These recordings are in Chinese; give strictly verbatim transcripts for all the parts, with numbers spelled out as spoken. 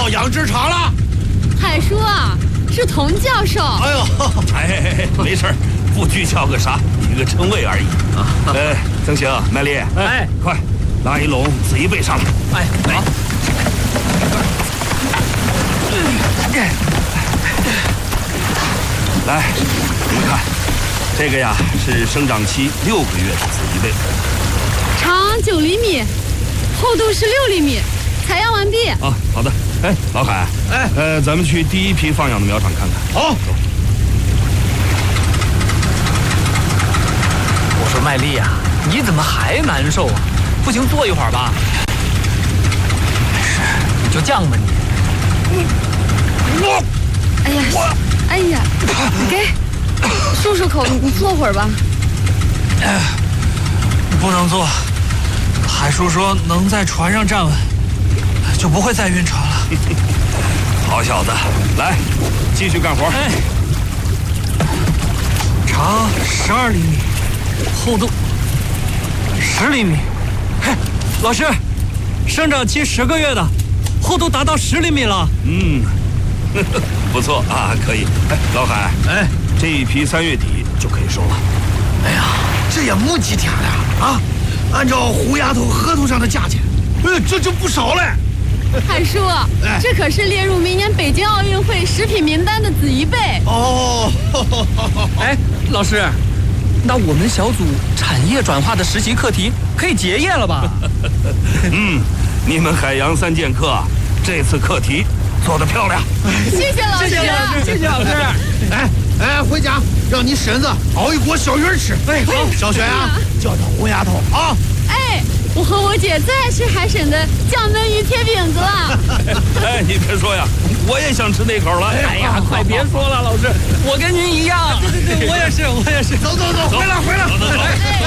到养殖场了。 海叔啊，是童教授。 哎呦， 哎，没事儿，不拘叫个啥，一个称谓而已。啊，哎，曾行，麦丽， 哎， 快拉一笼紫衣贝上来。 哎，好。 来，你们看，这个呀是生长期六个月的紫衣贝， 长九厘米，厚度是六厘米，采样完毕。 啊，好的。哎，老海， 哎， 呃，咱们去第一批放养的苗场看看。 好。 我说麦丽呀，你怎么还难受啊？不行，坐一会儿吧。没事，你就犟吧你。 我， 哎呀，我，哎呀，你给漱漱口，你你坐会儿吧。 不能坐，海叔说能在船上站稳，就不会再晕船了。 好小子，来，继续干活。 哎，长十二厘米，厚度十厘米。嘿，老师，生长期十个月的，厚度达到十厘米了。 嗯，呵呵不错啊，可以。哎，老海， 哎， 这一批三月底就可以收了。 哎呀，这也没几天了啊！按照胡丫头合同上的价钱，呃，这就不少嘞。 海叔， 哎这可是列入明年北京奥运会食品名单的紫衣贝。 哦， 哎，老师，那我们小组产业转化的实习课题可以结业了吧？ 嗯，你们海洋三剑客这次课题做得漂亮。 谢谢老师， 谢谢老师，谢谢老师。 哎哎，回家让你婶子熬一锅小鱼吃。哎，好，小雪呀，叫叫胡丫头啊。 哎，我和我姐最爱吃海沈的酱焖鱼贴饼子了。 哎，你别说呀，我也想吃那口了。 哎呀，快别说了，老师，我跟您一样。对对对，我也是，我也是。 走走走，回来回来。 走走走。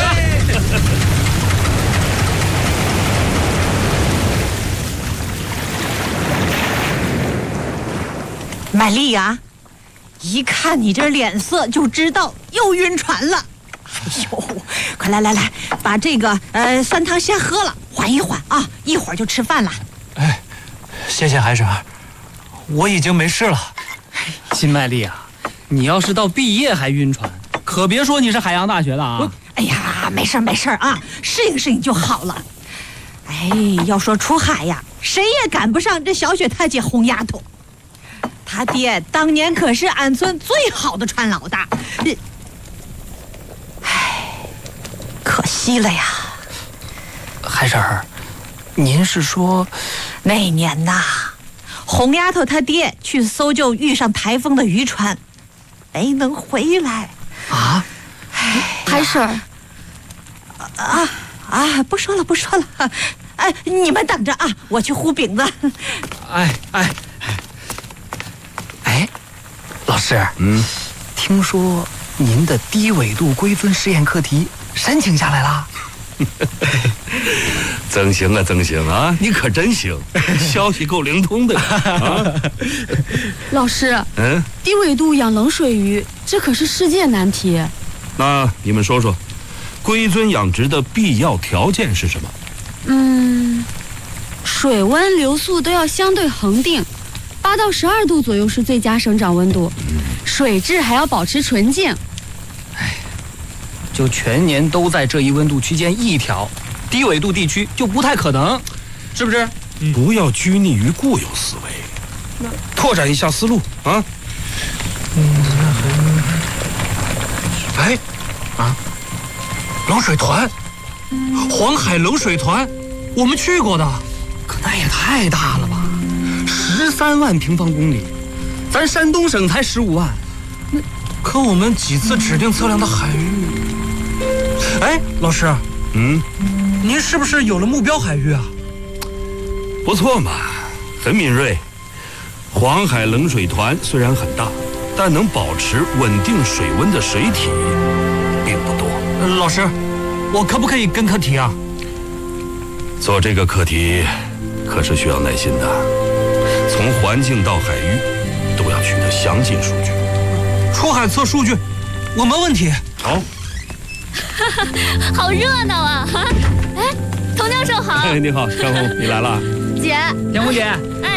麦丽呀，一看你这脸色就知道又晕船了。哎呦，快来来来，把这个呃酸汤先喝了，缓一缓啊，一会儿就吃饭了。 哎，谢谢海婶儿，我已经没事了。辛麦丽啊，你要是到毕业还晕船，可别说你是海洋大学的啊。 哎呀，没事没事啊，适应适应就好了。哎，要说出海呀，谁也赶不上这小雪她姐红丫头。他爹当年可是俺村最好的船老大，唉，可惜了呀。 海婶儿，您是说那年呐，红丫头她爹去搜救遇上台风的渔船，没能回来啊？ 海婶儿， 啊啊！不说了不说了，哎，你们等着啊，我去糊饼子。 哎哎。哎，老师， 嗯， 听说您的低纬度硅樽实验课题申请下来了。 曾行啊，曾行啊，你可真行，消息够灵通的呀。啊， 老师， 嗯， 低纬度养冷水鱼，这可是世界难题。 那你们说说，硅樽养殖的必要条件是什么？ 嗯，水温、流速都要相对恒定。八到十二度左右是最佳生长温度，水质还要保持纯净。 哎，就全年都在这一温度区间一条，低纬度地区就不太可能，是不是？ 嗯、不要拘泥于固有思维，拓展一下思路啊！ 嗯，哎，啊，冷水团，黄海冷水团，我们去过的，可那也太大了吧！十三万平方公里，咱山东省才十五万，可我们几次指定测量的海域，哎，老师， 嗯， 您是不是有了目标海域啊？ 不错嘛，很敏锐。黄海冷水团虽然很大，但能保持稳定水温的水体并不多。 呃、老师，我可不可以跟课题啊？ 做这个课题可是需要耐心的。从环境到海域，都要取得详尽数据。 出海测数据，我没问题。 好， 好热闹啊！哎，童教授好。 哎，你好，张红，你来了。 姐， 田红姐，